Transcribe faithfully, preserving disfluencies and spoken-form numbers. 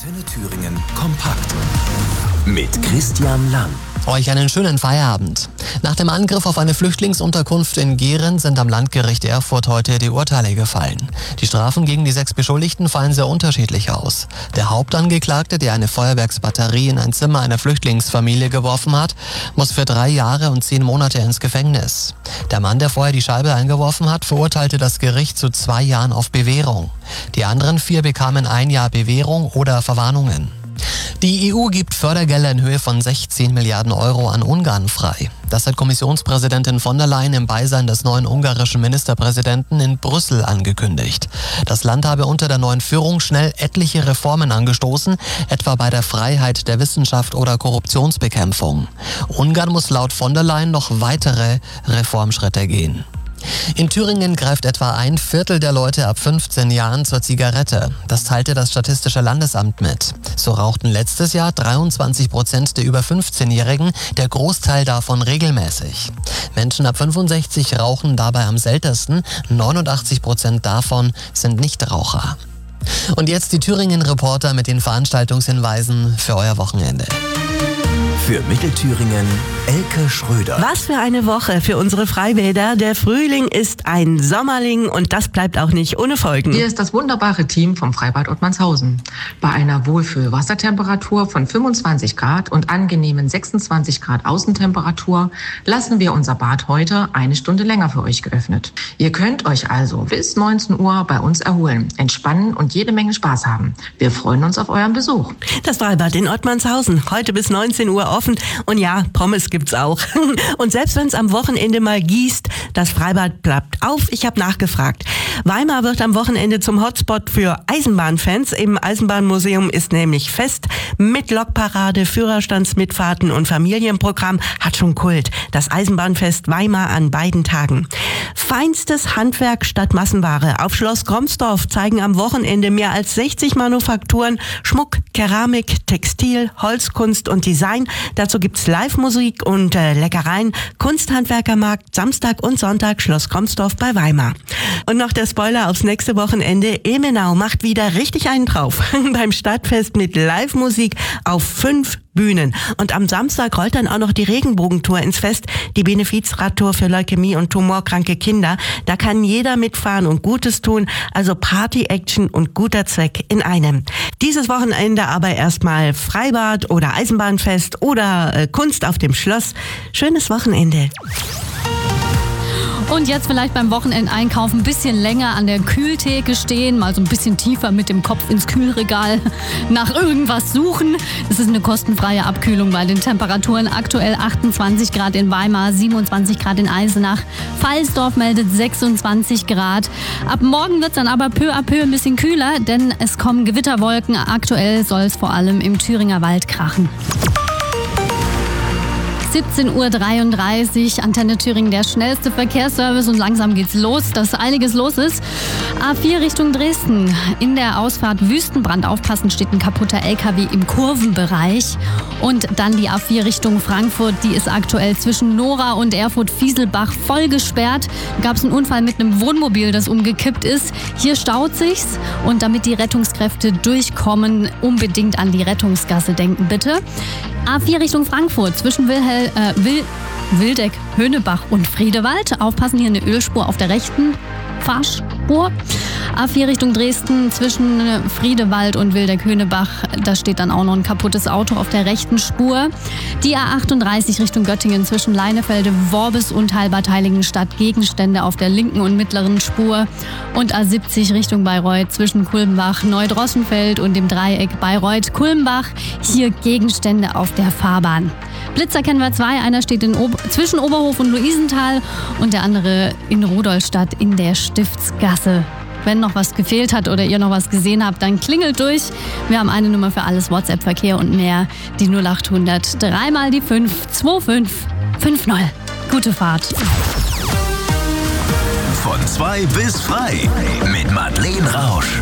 Antenne Thüringen kompakt mit Christian Lang. Euch einen schönen Feierabend. Nach dem Angriff auf eine Flüchtlingsunterkunft in Gehren sind am Landgericht Erfurt heute die Urteile gefallen. Die Strafen gegen die sechs Beschuldigten fallen sehr unterschiedlich aus. Der Hauptangeklagte, der eine Feuerwerksbatterie in ein Zimmer einer Flüchtlingsfamilie geworfen hat, muss für drei Jahre und zehn Monate ins Gefängnis. Der Mann, der vorher die Scheibe eingeworfen hat, verurteilte das Gericht zu zwei Jahren auf Bewährung. Die anderen vier bekamen ein Jahr Bewährung oder Verwarnungen. Die E U gibt Fördergelder in Höhe von sechzehn Milliarden Euro an Ungarn frei. Das hat Kommissionspräsidentin von der Leyen im Beisein des neuen ungarischen Ministerpräsidenten in Brüssel angekündigt. Das Land habe unter der neuen Führung schnell etliche Reformen angestoßen, etwa bei der Freiheit der Wissenschaft oder Korruptionsbekämpfung. Ungarn muss laut von der Leyen noch weitere Reformschritte gehen. In Thüringen greift etwa ein Viertel der Leute ab fünfzehn Jahren zur Zigarette. Das teilte das Statistische Landesamt mit. So rauchten letztes Jahr dreiundzwanzig Prozent der über fünfzehnjährigen, der Großteil davon regelmäßig. Menschen ab fünfundsechzig rauchen dabei am seltensten, neunundachtzig Prozent davon sind Nichtraucher. Und jetzt die Thüringen-Reporter mit den Veranstaltungshinweisen für euer Wochenende. Für Mittelthüringen Elke Schröder. Was für eine Woche für unsere Freibäder. Der Frühling ist ein Sommerling und das bleibt auch nicht ohne Folgen. Hier ist das wunderbare Team vom Freibad Ottmannshausen. Bei einer Wohlfühl-Wassertemperatur von fünfundzwanzig Grad und angenehmen sechsundzwanzig Grad Außentemperatur lassen wir unser Bad heute eine Stunde länger für euch geöffnet. Ihr könnt euch also bis neunzehn Uhr bei uns erholen, entspannen und jede Menge Spaß haben. Wir freuen uns auf euren Besuch. Das Freibad in Ottmannshausen, heute bis neunzehn Uhr offen und ja, Pommes gibt's auch. Und selbst wenn es am Wochenende mal gießt, das Freibad bleibt auf. Ich habe nachgefragt. Weimar wird am Wochenende zum Hotspot für Eisenbahnfans. Im Eisenbahnmuseum ist nämlich Fest mit Lokparade, Führerstandsmitfahrten und Familienprogramm. Hat schon Kult. Das Eisenbahnfest Weimar an beiden Tagen. Feinstes Handwerk statt Massenware. Auf Schloss Gromsdorf zeigen am Wochenende mehr als sechzig Manufakturen Schmuck, Keramik, Textil, Holzkunst und Design. Dazu gibt's Live-Musik und äh, Leckereien. Kunsthandwerkermarkt Samstag und Sonntag Schloss Gromsdorf bei Weimar. Und noch der Spoiler aufs nächste Wochenende. Ilmenau macht wieder richtig einen drauf. Beim Stadtfest mit Live-Musik auf fünf Bühnen. Und am Samstag rollt dann auch noch die Regenbogentour ins Fest, die Benefizradtour für Leukämie und tumorkranke Kinder. Da kann jeder mitfahren und Gutes tun, also Party-Action und guter Zweck in einem. Dieses Wochenende aber erstmal Freibad oder Eisenbahnfest oder äh, Kunst auf dem Schloss. Schönes Wochenende. Und jetzt vielleicht beim Wochenendeinkaufen ein bisschen länger an der Kühltheke stehen, mal so ein bisschen tiefer mit dem Kopf ins Kühlregal nach irgendwas suchen. Es ist eine kostenfreie Abkühlung bei den Temperaturen. Aktuell achtundzwanzig Grad in Weimar, siebenundzwanzig Grad in Eisenach. Pfalzdorf meldet sechsundzwanzig Grad. Ab morgen wird es dann aber peu à peu ein bisschen kühler, denn es kommen Gewitterwolken. Aktuell soll es vor allem im Thüringer Wald krachen. siebzehn Uhr dreiunddreißig, Antenne Thüringen, der schnellste Verkehrsservice und langsam geht's los, dass einiges los ist. A vier Richtung Dresden, in der Ausfahrt Wüstenbrand aufpassen, steht ein kaputter L K W im Kurvenbereich. Und dann die A vier Richtung Frankfurt, die ist aktuell zwischen Nora und Erfurt-Fieselbach voll gesperrt. Da gab es einen Unfall mit einem Wohnmobil, das umgekippt ist. Hier staut sich's und damit die Rettungskräfte durchkommen, unbedingt an die Rettungsgasse denken bitte. A vier Richtung Frankfurt zwischen Wilhel, äh, Wil, Wildeck, Höhnebach und Friedewald. Aufpassen, hier eine Ölspur auf der rechten Fahrspur. A vier Richtung Dresden zwischen Friedewald und Wildeck-Höhnebach. Da steht dann auch noch ein kaputtes Auto auf der rechten Spur. Die A achtunddreißig Richtung Göttingen zwischen Leinefelde, Worbis und Halbertheiligenstadt. Gegenstände auf der linken und mittleren Spur. Und A siebzig Richtung Bayreuth zwischen Kulmbach, Neudrossenfeld und dem Dreieck Bayreuth-Kulmbach. Hier Gegenstände auf der Fahrbahn. Blitzer kennen wir zwei. Einer steht in Ober- zwischen Oberhof und Luisenthal und der andere in Rudolstadt in der Stiftsgasse. Wenn noch was gefehlt hat oder ihr noch was gesehen habt, dann klingelt durch. Wir haben eine Nummer für alles, WhatsApp-Verkehr und mehr. Die null achthundert, dreimal die fünf, zwei fünf fünf null. Gute Fahrt. Von zwei bis frei mit Madeleine Rausch.